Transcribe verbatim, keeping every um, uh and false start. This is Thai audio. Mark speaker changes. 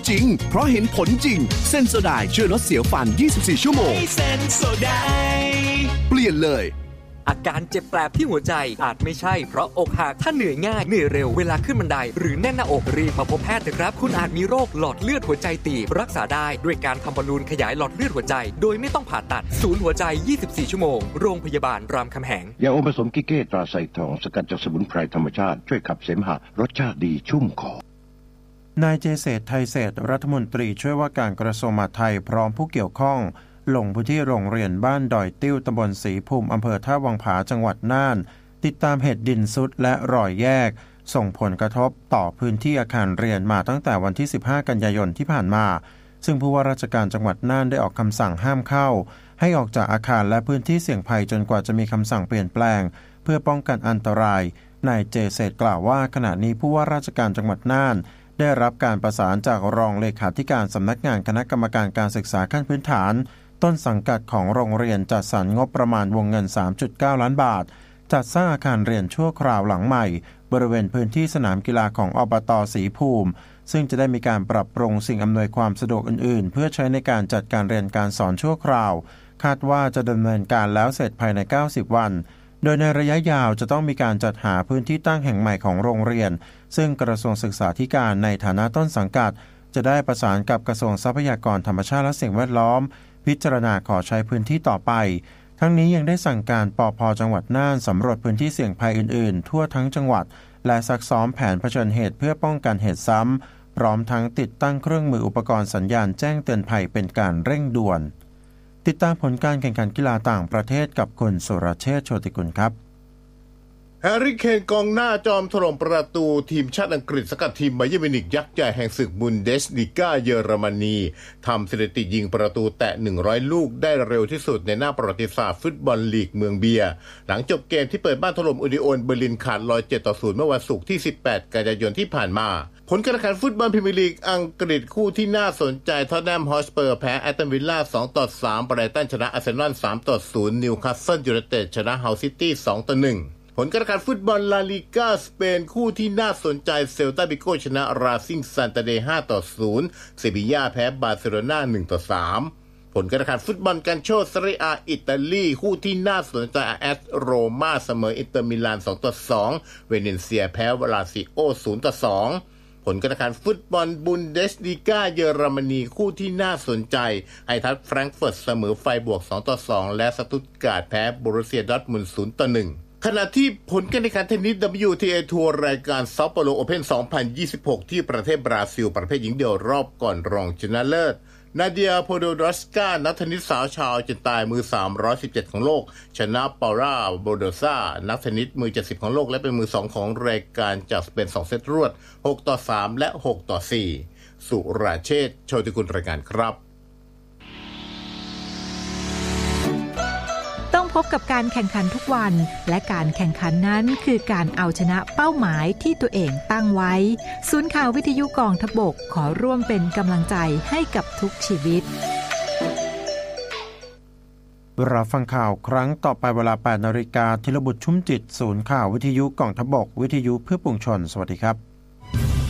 Speaker 1: จริงเพราะเห็นผลจริงเซนโซไดช่วยลดเสียวฟันยี่สิบสี่ชั่วโมงเซนโซไดเปลี่ยนเลย
Speaker 2: อาการเจ็บแปลบที่หัวใจอาจไม่ใช่เพราะอกหักถ้าเหนื่อยง่ายเหนื่อยเร็วเวลาขึ้นบันไดหรือแน่นหน้าอกรีบมาพบแพทย์เถอะครับคุณอาจมีโรคหลอดเลือดหัวใจตีบรักษาได้ด้วยการทำบอลลูนขยายหลอดเลือดหัวใจโดยไม่ต้องผ่าตัดศูนย์หัวใจยี่สิบสี่ชั่วโมงโรงพยาบาลรามคำแหง
Speaker 3: ยาอมผสมกิเก้ตราไซทองสกัดจากสมุนไพรธรรมชาติช่วยขับเสมหะรสชาติดีชุ่มคอน
Speaker 4: ายเจเศรษฐ์ไทยเศรษฐ์รัฐมนตรีช่วยว่าการกระทรวงมหาดไทยพร้อมผู้เกี่ยวข้องลงพื้นที่โรงเรียนบ้านดอยติ้วตำบลศรีภูมิอำเภอท่าวังผาจังหวัดน่านติดตามเหตุดินทรุดและรอยแยกส่งผลกระทบต่อพื้นที่อาคารเรียนมาตั้งแต่วันที่สิบห้ากันยายนที่ผ่านมาซึ่งผู้ว่าราชการจังหวัดน่านได้ออกคำสั่งห้ามเข้าให้ออกจากอาคารและพื้นที่เสี่ยงภัยจนกว่าจะมีคำสั่งเปลี่ยนแปลงเพื่อป้องกันอันตรายนายเจเศรษฐ์กล่าวว่าขณะนี้ผู้ว่าราชการจังหวัดน่านได้รับการประสานจากรองเลขาธิการสำนักงานคณะกรรมการการศึกษาขั้นพื้นฐานต้นสังกัดของโรงเรียนจัดสรรงบประมาณวงเงิน สามจุดเก้า ล้านบาทจัดสร้างอาคารเรียนชั่วคราวหลังใหม่บริเวณพื้นที่สนามกีฬาของอบต.ศรีภูมิซึ่งจะได้มีการปรับปรุงสิ่งอำนวยความสะดวกอื่นๆเพื่อใช้ในการจัดการเรียนการสอนชั่วคราวคาดว่าจะดำเนินการแล้วเสร็จภายในเก้าสิบวันโดยในระยะยาวจะต้องมีการจัดหาพื้นที่ตั้งแห่งใหม่ของโรงเรียนซึ่งกระทรวงศึกษาธิการในฐานะต้นสังกัดจะได้ประสานกับกระทรวงทรัพยากรธรรมชาติและสิ่งแวดล้อมพิจารณาขอใช้พื้นที่ต่อไปทั้งนี้ยังได้สั่งการปภ.จังหวัดน่านสำรวจพื้นที่เสี่ยงภัยอื่นๆทั่วทั้งจังหวัดและซักซ้อมแผนเผชิญเหตุเพื่อป้องกันเหตุซ้ำพร้อมทั้งติดตั้งเครื่องมืออุปกรณ์สัญญาณแจ้งเตือนภัยเป็นการเร่งด่วนติดตามผลการแข่งขันกีฬาต่างประเทศกับคุณสุรเชษฐ์โชติกุลครับ
Speaker 5: แฮร์รี่เคนกองหน้าจอมถล่มประตูทีมชาติอังกฤษสกัดทีมไบเยิร์นมิวนิกยักษ์ใหญ่แห่งศึกบุนเดสลีกาเยอรมนีทำสถิติยิงประตูแตะหนึ่งร้อยลูกได้เร็วที่สุดในหน้าประวัติศาสตร์ฟุตบอลลีกเมืองเบียร์หลังจบเกมที่เปิดบ้านถล่มอูนิโอนเบอร์ลินขาดลอยเจ็ดต่อศูนย์เมื่อวันศุกร์ที่สิบแปดกันยายนที่ผ่านมาผลการแข่งขันฟุตบอลพรีเมียร์ลีกอังกฤษคู่ที่น่าสนใจท็อตแนมฮอตสเปอร์แพ้แอสตันวิลล่าสองต่อสามไบรตันชนะอาร์เซนอลสามต่อศูนย์นิวคาสเซิลยูไนเต็ดชนะเฮาซิตี้สองต่อหนึ่งผลการแข่งขันฟุตบอลลาลิก้าสเปนคู่ที่น่าสนใจเซลตาบิโกชนะราซิงซันตาเดย์ห้าต่อศูนย์เซบีย่าแพ้บาร์เซโลนาหนึ่งต่อสามผลการแข่งขันฟุตบอลกันโชเซเรียอาอิตาลีคู่ที่น่าสนใจแอสโรมาเสมออินเตอร์มิลานสองต่อสองเวเนเซียแพ้วาลาซิโอศูนย์ต่อสองผลการแข่งขันฟุตบอลบุนเดสลีกาเยอรมนีคู่ที่น่าสนใจไอทัชแฟรงก์เฟิร์ตเสมอไฟบวกสองต่อสองและสตุตการ์ดแพ้บรูเซียดอร์ทมุนด์ศูนย์ต่อหนึ่งขณะที่ผลการแข่งขันเทนนิส ดับเบิลยู ที เอ ทัวร์รายการเซาเปาโลโอเพ่นสองพันยี่สิบหกที่ประเทศบราซิลประเภทหญิงเดี่ยวรอบก่อนรองชนะเลิศนาเดียโพโดรอสกานักเทนนิสสาวชาวอาร์เจนตินามือสามร้อยสิบเจ็ดของโลกชนะปาราโบโดซานักเทนนิสมือเจ็ดสิบของโลกและเป็นมือสองของรายการจากสเปนสองเซตรวดหกต่อสามและหกต่อสี่สุราเชษฐ์โชติกุลรายการครับ
Speaker 6: ต้องพบกับการแข่งขันทุกวันและการแข่งขันนั้นคือการเอาชนะเป้าหมายที่ตัวเองตั้งไว้ศูนย์ข่าววิทยุกองทพบกขอร่วมเป็นกำลังใจให้กับทุกชีวิต
Speaker 4: รับฟังข่าวครั้งต่อไปเวลา แปดนาฬิกา ธีรบุตรชุ่มจิตศูนย์ข่าววิทยุกองทพบกวิทยุเพื่อปวงชนสวัสดีครับ